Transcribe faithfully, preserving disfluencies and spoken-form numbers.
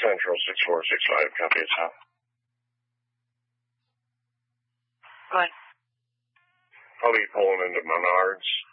Central six four six five, copy it, South. Go ahead. I'll be pulling into Menards.